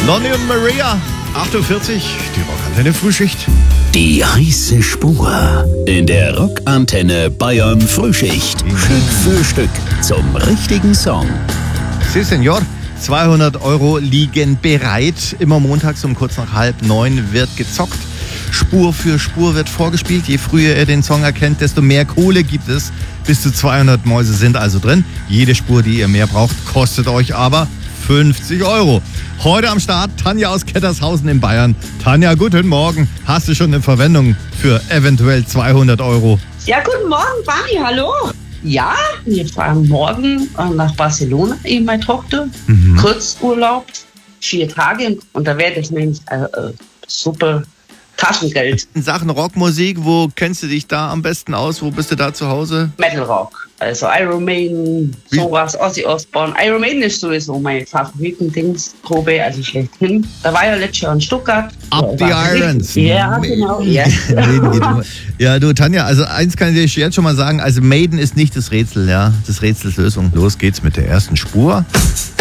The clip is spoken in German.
Lonnie und Maria, 48, die Rockantenne Frühschicht. Die heiße Spur in der Rockantenne Bayern Frühschicht. Stück für Stück zum richtigen Song. Si, Senor. 200 € liegen bereit. Immer montags um kurz nach 8:30 wird gezockt. Spur für Spur wird vorgespielt. Je früher ihr den Song erkennt, desto mehr Kohle gibt es. Bis zu 200 Mäuse sind also drin. Jede Spur, die ihr mehr braucht, kostet euch aber 50 €. Heute am Start Tanja aus Kettershausen in Bayern. Tanja, guten Morgen. Hast du schon eine Verwendung für eventuell 200 €? Ja, guten Morgen, Barney, hallo. Ja, wir fahren morgen nach Barcelona, eben meine Tochter. Kurzurlaub, 4 Tage. Und da werde ich nämlich super Taschengeld. In Sachen Rockmusik, wo kennst du dich da am besten aus? Wo bist du da zu Hause? Metal Rock, also Iron Maiden, sowas, Ozzy Osbourne. Iron Maiden ist sowieso mein Favoriten-Dings-Probe, also schlechthin. Da war ja letztes Jahr in Stuttgart. Up the Irons. Ja, genau. Yes. Ja, du Tanja, also eins kann ich dir jetzt schon mal sagen, also Maiden ist nicht das Rätsel, ja, das Rätsels Lösung. Los geht's mit der ersten Spur.